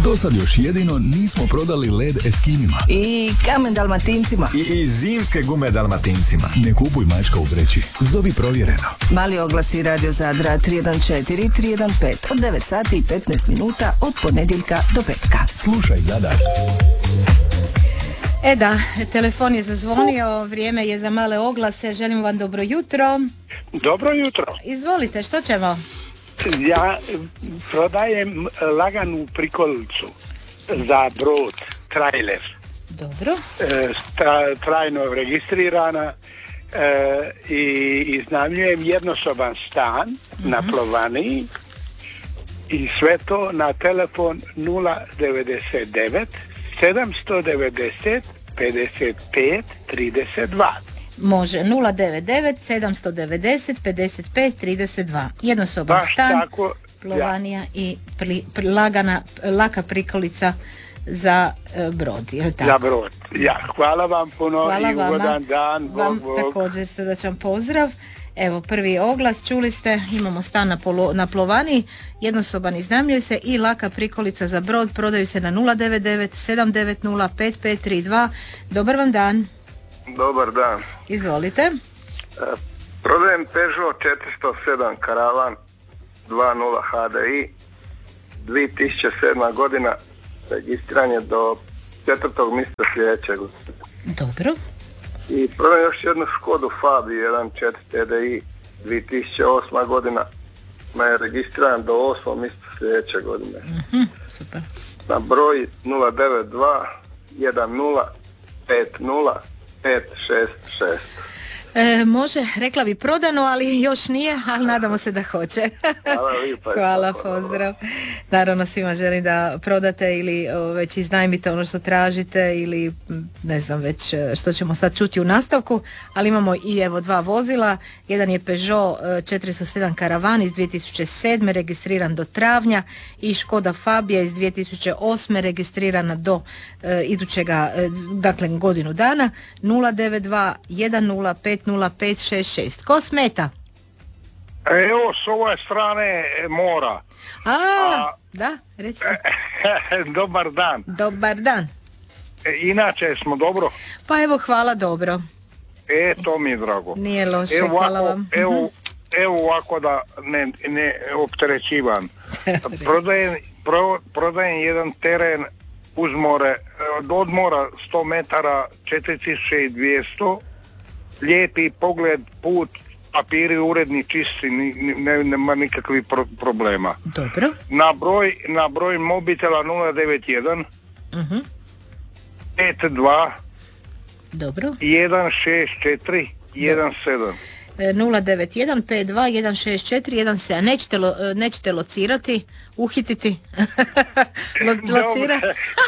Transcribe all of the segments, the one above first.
Do sad još jedino nismo prodali led Eskimima. I kamen Dalmatincima. I zimske gume Dalmatincima. Ne kupuj mačka u vreći. Zovi Provjereno. Mali oglasi Radio Zadra 314 315 od 9 sati i 15 minuta od ponedjeljka do petka. Slušaj Zadar. Da, telefon je zazvonio, vrijeme je za male oglase, želim vam dobro jutro. Dobro jutro. Izvolite, što ćemo? Ja prodajem laganu prikolicu za brod, trailer. Dobro. Trajno registrirana i iznajmljujem jednosoban stan na Plovaniji i sve to na telefon 099 790 55 32. Može, 099 790 55 32. Jednosoban stan, tako, Plovanija i laka prikolica za brod, je li tako? Za brod, hvala vam puno. Hvala i ugodan dan. Vam Bog. također srdačan pozdrav. Evo, prvi oglas, čuli ste, imamo stan na Plovaniji, jednosoban iznajmljuje se i laka prikolica za brod, prodaju se na 099 790 5532. Dobar vam dan. Dobar dan. Izvolite. Prodajem Peugeot 407 Karavan 2.0 HDI, 2007. godina, registriran je do 4. mjeseca sljedećeg. Dobro. I prodajem još jednu Škodu Fabiju 1.4 TDI, 2008. godina, je registriran do 8. mjeseca sljedeće godine. Super. Na broj 092 10 50 566. Može, rekla bi prodano, ali još nije, ali nadamo se da hoće. Hvala lijepa. Hvala, pozdrav. Naravno svima želim da prodate ili već iznajmite ono što tražite ili ne znam već što ćemo sad čuti u nastavku, ali imamo i evo dva vozila. Jedan je Peugeot 407 Karavan iz 2007. registriran do travnja i Škoda Fabija iz 2008. registrirana do idućega, dakle godinu dana, 092 10 50566. Ko smeta? Evo s ove strane mora. Da, recite. Dobar dan. Dobar dan. Inače smo dobro? Pa evo, hvala, dobro. To mi je drago. Nije loše, hvala vam. Evo ovako da ne opterećivam. Prodajem jedan teren uz more, od mora 100 metara 4200, lijepi pogled, put, papiri uredni, čisti, nema nikakvih problema. Dobro. Na broj mobitela 091 52 dobro 164 17. 091 52 164 17. Nećete locirati, uhititi? Locira?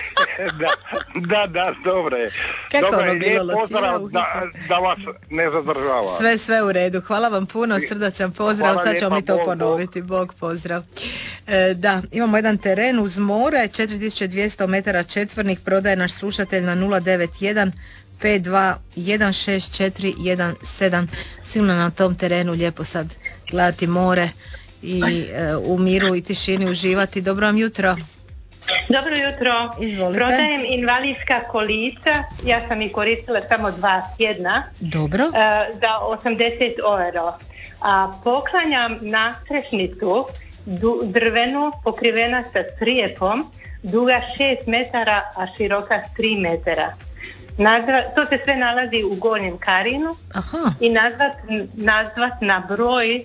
Da, dobro je. Kako ono bilo, pozdrav, da vas ne zadržava. Sve u redu, hvala vam puno, srdačan pozdrav. Hvala, sad ćemo mi to Bog, ponoviti. Bog pozdrav. Da, imamo jedan teren uz more, 4200 metara četvornih, prodaje naš slušatelj na 091 52 164 17. Sigurno na tom terenu lijepo sad gledati more i u miru i tišini uživati. Dobro vam jutro. Dobro jutro. Izvolite. Prodajem invalidska kolica, ja sam ih koristila samo 2 tjedna. Dobro. Za 80 euro. Poklanjam nastrešnicu drvenu pokrivena sa strijepom, duga 6 metara, a široka 3 metara. To se sve nalazi u Gornjem Karinu. Aha. I nazvat na broj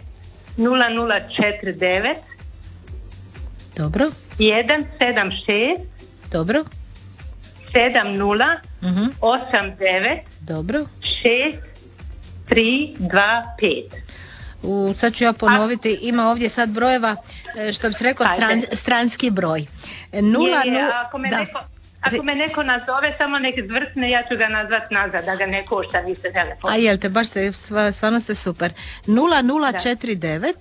0049 dobro 176 dobro 70 89 dobro 6325. Sad ću ja ponoviti, ima ovdje sad brojeva, što bi se rekla, stranski broj. Ako me neko nazove, samo nek zvrtne, ja ću ga nazvat nazad, da ga ne košta više telefon. A jel te, baš ste, stvarno ste super. 0049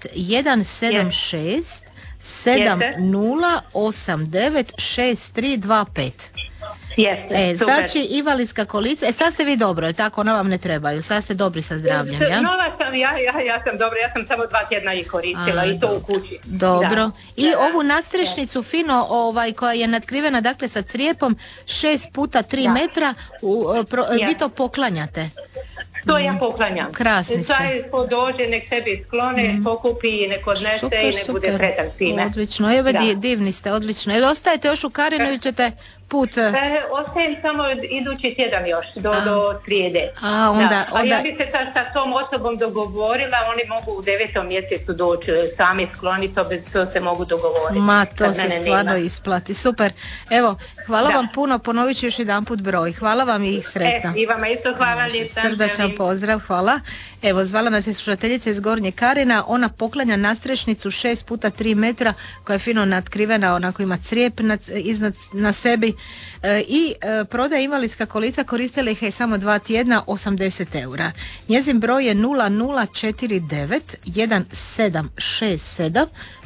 176 7089 6325. Jeste, super. Znači invalidska kolica, sad ste vi dobro, je tako, ona vam ne trebaju, sad ste dobri sa zdravljem, ja? Nova sam, ja sam dobro, ja sam samo 2 tjedna ih koristila i to u kući. Dobro. Da. I ovu nadstrešnicu fino, koja je natkrivena, dakle, sa crijepom 6 puta 3 metra, vi to poklanjate. To ja poklanjam. Krasni ste. Sve ko dođe, nek sebi sklone, pokupi, nek odnese i nek bude sretan s time. Odlično, evo divni ste, odlično. Ili ostajete još u Karinu ili ćete put? Ostajem samo idući tjedan još, do srijede. A ja bi se sa tom osobom dogovorila, oni mogu u 9. mjesecu doći sami skloniti, to se mogu dogovoriti. Ma, to se stvarno isplati. Super. Evo, hvala vam puno, ponovit ću još jedan put broj. Hvala vam i sretno. I vama isto hvala lijepa. Srdačan pozdrav, hvala. Evo, zvala nas je slušateljica iz Gornje Karina, ona poklanja nadstrešnicu 6 puta 3 metra koja je fino natkrivena, onako ima crijep na sebi i prodaje invalidska kolica, koristila ih je samo 2 tjedna, 80 eura. Njezin broj je 0049 1767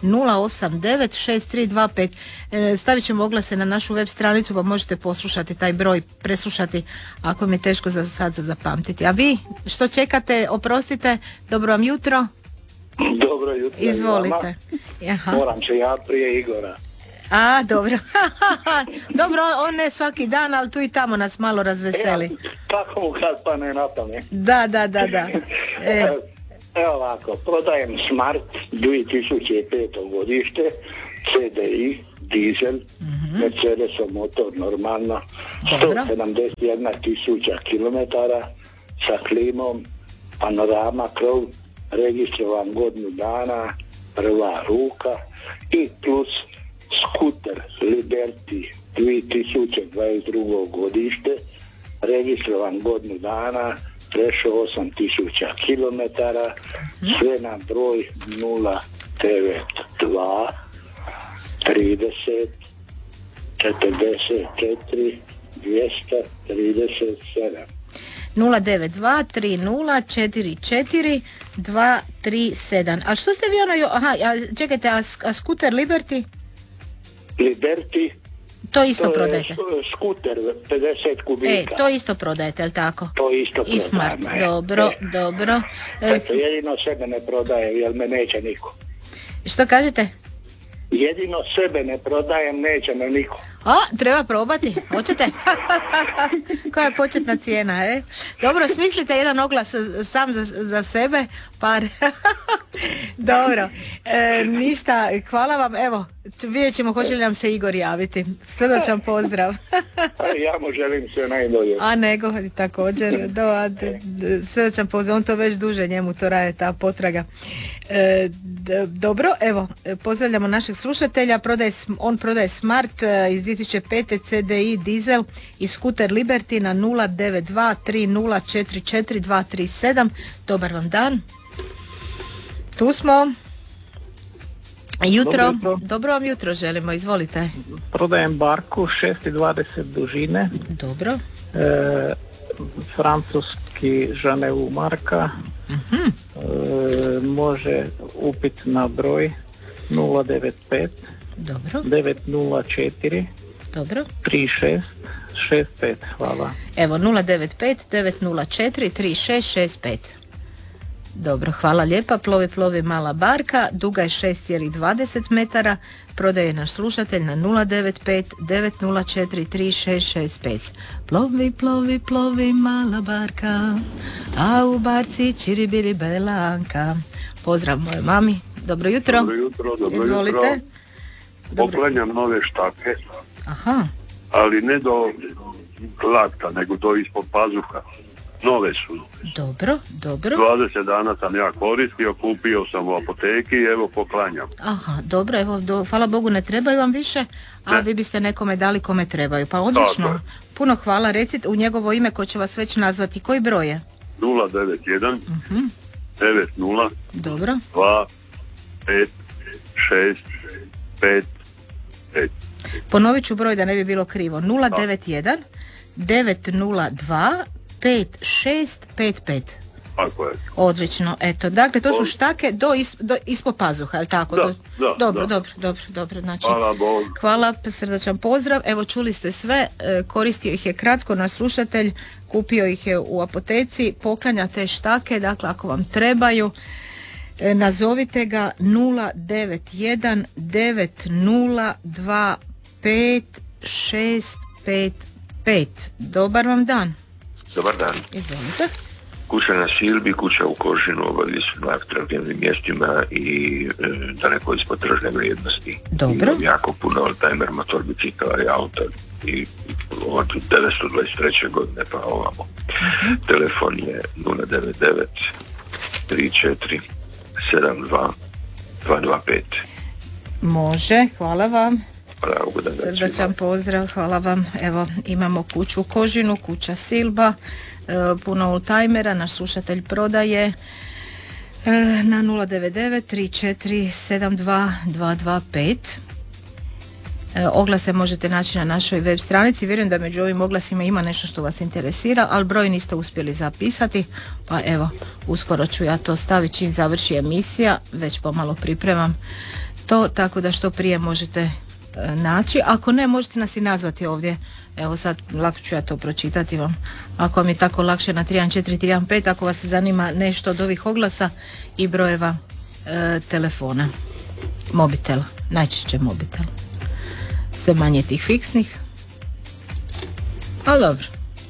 089 6325. Stavit ćemo oglase na našu web stranicu pa možete poslušati taj broj, preslušati ako mi je teško sad zapamtiti. A vi što čekate, oprostite, dobro vam jutro. Dobro jutro. Izvolite. Moram se ja prije Igora. A, dobro. Dobro, on ne svaki dan, ali tu i tamo nas malo razveseli. Tako mu kad pa ne na pamet. Da. Evo ovako, prodajem Smart 2005. godište, CDI, dizel, Mercedesov motor normalno, 171.000 kilometara, sa klimom, panorama, krov, registrovan godinu dana, prva ruka i plus skuter Liberty 2022. godište, registrovan godinu dana, prešao 8.000 kilometara, sve na broj 092 30 44 237. 092 30 44 237. A što ste vi čekajte, a skuter Liberty? Liberty. To isto prodajete? Skuter 50 kubika. To isto prodajete, je li tako? To isto prodajemo. I Smart, dobro. Jedino sebe ne prodaje, jer me neće niko. Što kažete? Jedino sebe ne prodajem, neće me niko. Treba probati, hoćete? Koja je početna cijena, Dobro, smislite jedan oglas sam za sebe, par. Dobro, ništa, hvala vam, evo, vidjet ćemo hoće li nam se Igor javiti. Srdačan pozdrav. Ja mu želim sve najbolje. A nego, također, srdačan pozdrav, on to već duže, njemu to raje ta potraga. Dobro, evo, pozdravljamo našeg slušatelja, on prodaje Smart iz 2005. CDI dizel i skuter Liberty na 092 3044 237. Dobar vam dan. Tu smo. Dobro vam jutro želimo, izvolite. Prodajem barku 6,20 dužine. Dobro. Francuski Ženevu marka. Može upit na broj 095 dobro 904 dobro 3665. Hvala. Evo 095 904 3665. Dobro, hvala lijepa. Plovi mala barka, duga je 6,20 metara, prodaje naš slušatelj na 095 904 3665. Plovi mala barka, a u barci čiribiri belanka. Pozdrav moje mami. Dobro jutro. Izvolite. Poklanjam nove štake. Aha. Ali ne do lakta, nego do ispod pazuha. Nove su. Dobro. 20 dana sam ja koristio, kupio sam u apoteki i evo poklanjam. Aha, dobro, evo, hvala Bogu ne trebaju vam više, a vi biste nekome dali kome trebaju. Pa odlično, puno hvala, recite u njegovo ime ko će vas već nazvati. Koji broj je? 091 90 dobro 2 5 6 5 5. Ponovit ću broj da ne bi bilo krivo. 091 902 5655. Tako je. Odlično, eto, dakle to su štake do ispod pazuha, je li tako? Dobro, znači, hvala Bog. Hvala, srdačan pozdrav, evo čuli ste sve, koristio ih je kratko naš slušatelj, kupio ih je u apoteci, poklanja te štake, dakle ako vam trebaju, nazovite ga 091 9025 655. Dobar vam dan. Dobar dan. Izvolite. Kuća na Silbi, kuća u Kožinu, obavlji su na atraktivnim mjestima i daleko ispod tržne vrijednosti. Dobro. I jako puno oldtimer, motor, bicikala i auta i od 1923. godine pa ovamo. Telefon je 099 34 72 225. Može, hvala vam. Srdačan pozdrav, hvala vam. Evo, imamo kuću u Kožinu, kuća Silba, puno oldtimera, naš slušatelj prodaje na 099 34 72 225. Oglase možete naći na našoj web stranici. Vjerujem da među ovim oglasima ima nešto što vas interesira, ali broj niste uspjeli zapisati, pa evo, uskoro ću ja to staviti čim završi emisija, već pomalo pripremam to, tako da što prije možete naći. Ako ne, možete nas i nazvati ovdje. Evo sad, lako ću ja to pročitati vam. Ako vam je tako lakše, na 314 ako vas zanima nešto od ovih oglasa i brojeva telefona. Mobitel, najčešće mobitel. Sve manje tih fiksnih. Ali dobro.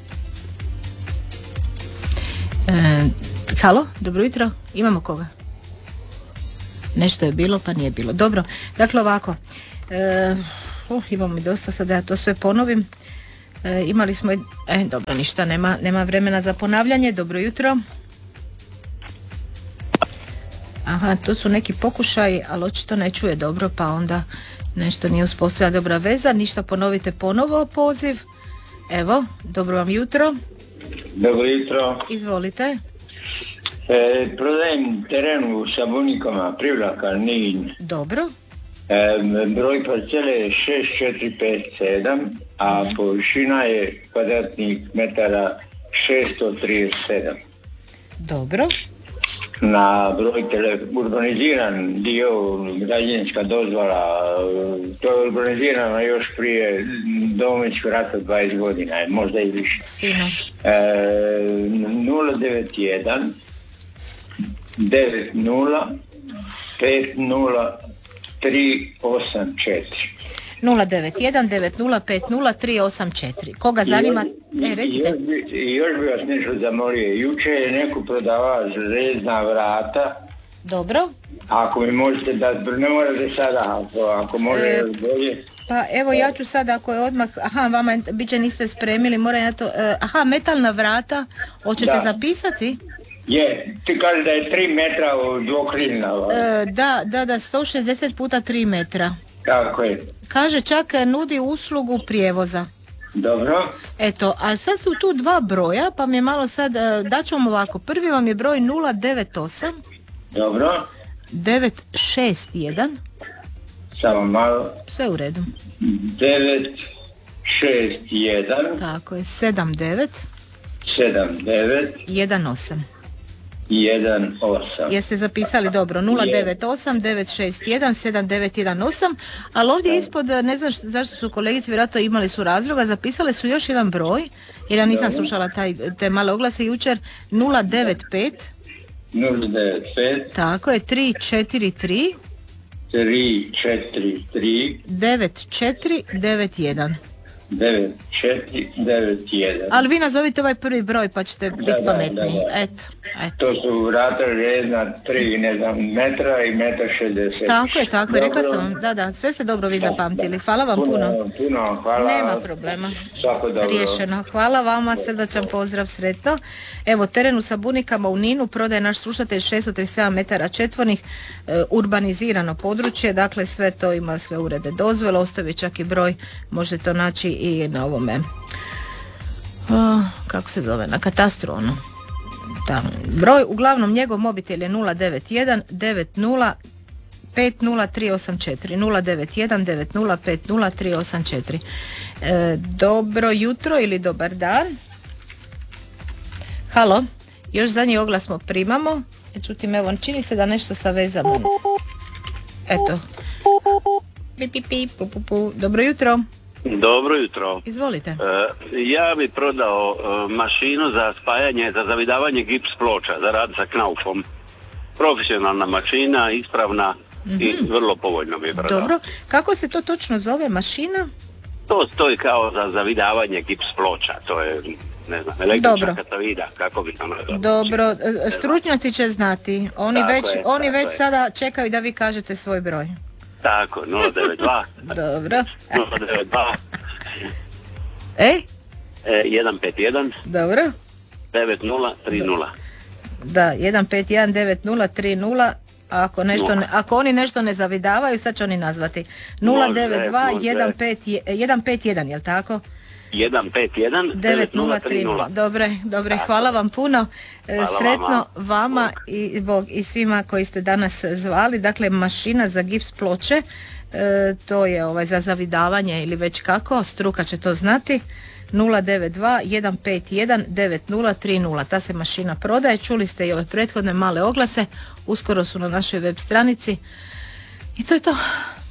Halo, dobro jutro. Imamo koga? Nešto je bilo, pa nije bilo. Dobro, dakle ovako. Imamo i dosta, sad da ja to sve ponovim. Imali smo dobro, ništa, nema vremena za ponavljanje. Dobro jutro. Aha, to su neki pokušaji, ali očito ne čuje dobro, pa onda nešto nije uspostavljena dobra veza. Ništa, ponovite ponovo poziv. Evo, dobro vam jutro. Dobro jutro. Izvolite. Prodajem teren u Sabunikama, Privlaka, Nin. Dobro. Broj parcele je 6457, a površina je kvadratnih metara 637. Dobro. Na broj urbaniziran dio, građevinska dozvola, to je urbanizirano još prije Domovinskog rata 20 godina, možda i više. 091 90 50 384. 091-9050-384. Koga zanima? Recite. Još bi vas nešto zamolio. Juče je neko prodavao željezna vrata. Dobro. Ako mi možete da, ne morate sada, ako može bolje. Pa evo ja ću sad, ako je odmah, vama biće niste spremili, moram ja to, metalna vrata, hoćete zapisati? Je, ti kaže da je 3 metra dvokrilna. Da, 160 puta 3 metra. Tako je. Kaže čak nudi uslugu prijevoza. Dobro. Eto, a sad su tu dva broja, pa mi je malo sad, daću vam ovako, prvi vam je broj 098. Dobro. 961. Samo malo. Sve u redu. 961. Tako je, 79. 18. Jeste zapisali dobro, 098 961 7918, ali ovdje ispod, ne znam zašto su kolegice, vjerojatno imali su razloga, zapisale su još jedan broj, jer ja nisam slušala te male oglase jučer, 095 tako je, 343 9491. 9491. Ali vi nazovite ovaj prvi broj pa ćete biti pametniji. Eto. To su vrata željezna 3 metra i 1,60 m. Tako je, rekla sam vam, da, sve ste dobro vi zapamtili. Hvala vam puno. Hvala. Nema problema. Svako dobro. Riješeno. Hvala vama, srdačan pozdrav, sretno. Evo, teren u Sabunikama u Ninu prodaje naš slušatelj 637 metara četvornih, urbanizirano područje, dakle sve to ima sve urede dozvole, ostavi čak i broj, možete to naći i na ovome, kako se zove, na katastru ono. Broj, uglavnom njegov mobitel je 091 90 50384 091 90 50384. Dobro jutro ili dobar dan. Halo, Još zadnji oglas smo primamo. Međutim, evo, čini se da nešto sa vezama. Eto. Pi, pi, pi, pu, pu, pu. Dobro jutro. Dobro jutro. Izvolite. Ja bi prodao mašinu za spajanje, za zavidavanje gips ploča, za rad sa knaufom. Profesionalna mašina, ispravna i vrlo povoljno bi prodao. Dobro. Kako se to točno zove mašina? To stoji kao za zavidavanje gips ploča, to je, ne znam, električna katavida, kako bi to nazvao. Dobro, stručnjaci će znati. Oni već sada čekaju da vi kažete svoj broj. Tako, 092. Dobro. 092. 151. Dobro. 9030. Da, 1519030. Ako oni nešto ne zavidavaju, sad će oni nazvati. 092 151, jel tako? 151 9030. Dobre, hvala vam puno. Sretno vama i svima koji ste danas zvali. Dakle, mašina za gips ploče, to je za zavidavanje ili već kako, struka će to znati. 092 151 9030. Ta se mašina prodaje. Čuli ste i ove prethodne male oglase. Uskoro su na našoj web stranici. I to je to.